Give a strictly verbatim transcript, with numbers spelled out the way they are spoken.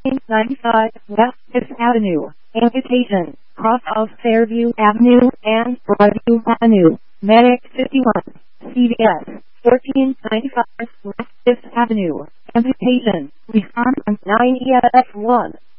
fourteen ninety-five West fifth Avenue, Amputation, cross of Fairview Avenue and Broadview Avenue, Medic fifty-one, C V S, fourteen ninety-five West fifth Avenue, Amputation, respond on nine E F one.